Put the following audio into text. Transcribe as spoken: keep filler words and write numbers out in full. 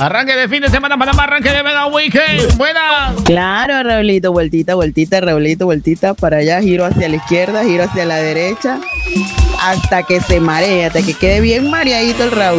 Arranque de fin de semana para más arranque de Mega Weekend. Buena. Claro, Raulito, vueltita, vueltita, Raulito, vueltita para allá, giro hacia la izquierda, giro hacia la derecha, hasta que se maree, hasta que quede bien mareadito el Raúl.